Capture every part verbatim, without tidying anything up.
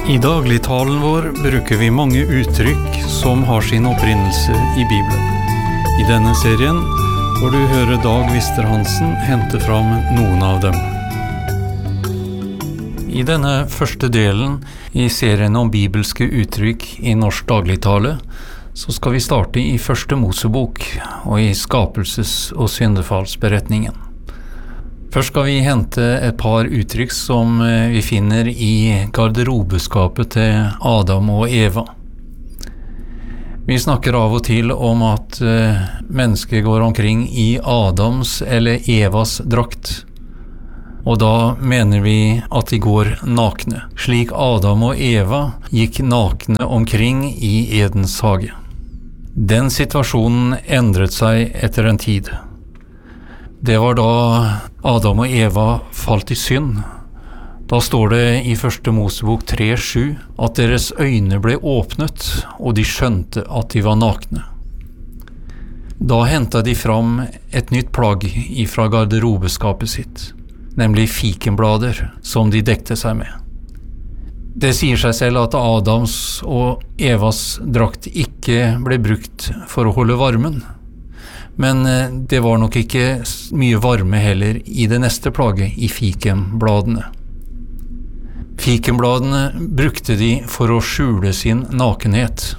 I dagligtalen vår bruker vi mange uttrykk som har sin opprinnelse i Bibelen. I denne serien får du høre Dag Vister-Hansen hente fram noen av dem. I denne første delen i serien om bibelske uttrykk i norsk dagligtale, så skal vi starte i første Mosebok og i skapelses- og syndefallsberetningen. Først skal vi hente et par uttrykk som vi finner i garderobeskapet til Adam og Eva. Vi snakker av og til om at mennesker går omkring i Adams eller Evas drakt. Og da mener vi at de går nakne, slik Adam og Eva gikk nakne omkring i Edens hage. Den situasjonen endret seg etter en tid. Det var da Adam og Eva falt i synd. Da står det i første Mosebok tre sju at deres øyne ble åpnet, og de skjønte at de var nakne. Da hentet de fram et nytt plagg ifra garderobeskapet sitt, nemlig fikenblader som de dekte seg med. Det sier seg selv at Adams og Evas drakt ikke ble brukt for å holde varmen, men det var nok ikke mye varme heller i det neste plagget, i fikenbladene. Fikenbladene brukte de for å skjule sin nakenhet.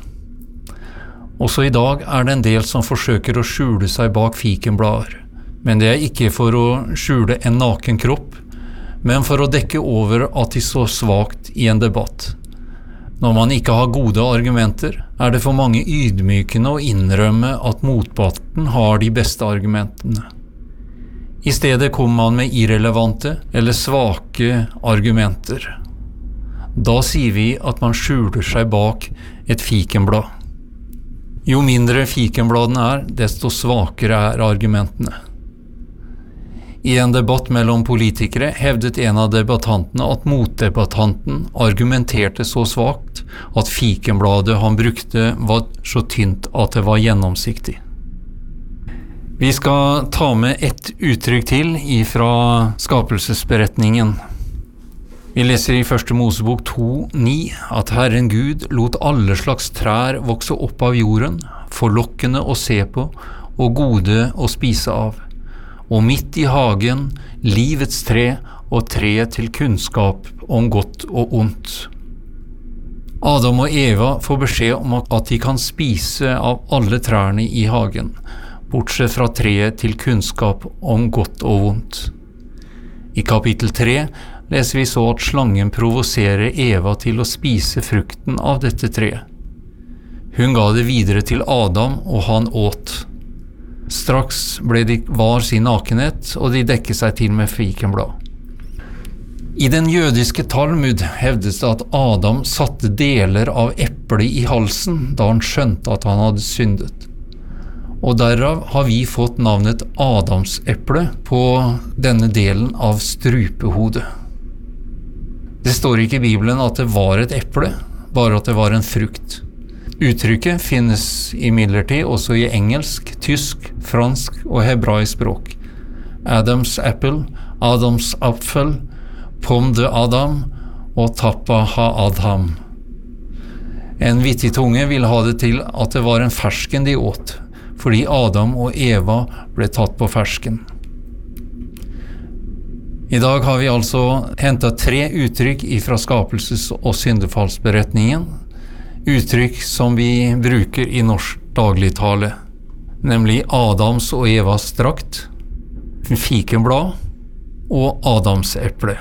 Også i dag er det en del som forsøker å skjule seg bak fikenblader, men det er ikke for å skjule en naken kropp, men for å dekke over at de står svagt i en debatt. Når man ikke har gode argumenter, er det for mange ydmykende å innrømme at motparten har de beste argumentene. I stedet kommer man med irrelevante eller svake argumenter. Da sier vi at man skjuler seg bak et fikenblad. Jo mindre fikenbladene er, desto svakere er argumentene. I en debatt mellom politikere hevdet en av debattantene at motdebattanten argumenterte så svagt at fikenbladet han brukte var så tynt at det var gjennomsiktig. Vi skal ta med ett uttrykk til ifra skapelsesberetningen. Vi leser i første Mosebok to ni at Herren Gud lot alle slags trær vokse opp av jorden, forlokkende å se på og gode å spise av. Og midt i hagen, livets tre og treet til kunnskap om godt og ondt. Adam og Eva får beskjed om at de kan spise av alle trærne i hagen, bortsett fra treet til kunnskap om godt og vondt. I kapittel tre leser vi så at slangen provoserer Eva til å spise frukten av dette treet. Hun ga det videre til Adam, og han åt. Straks ble de var sin nakenhet, og de dekket seg til med fikenblad. I den jødiske Talmud hevdes det at Adam satte deler av eplet i halsen da han skjønte at han hadde syndet. Og derav har vi fått navnet Adamseple på denne delen av strupehodet. Det står ikke i Bibelen at det var et eple, bare at det var en frukt. Uttrykket finnes imidlertid også i engelsk, tysk, fransk og hebraisk språk. Adams apple, Adams apfel, pomme de Adam og tappa ha Adam. En vittig tunge vil ha det til at det var en fersken de åt, fordi Adam og Eva ble tatt på fersken. I dag har vi altså hentet tre uttrykk ifra skapelses- og syndefallsberetningen, uttrykk som vi bruker i norsk dagligtale, nemlig Adams og Evas drakt, fikenblad og Adamseple.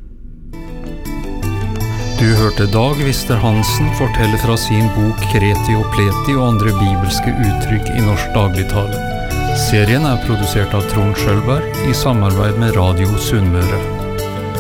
Du hørte Dag Vister-Hansen fortelle fra sin bok Kreti og Pleti og andre bibelske uttrykk i norsk dagligtale. Serien er produsert av Trond Skjølberg i samarbeid med Radio Sunnmøre.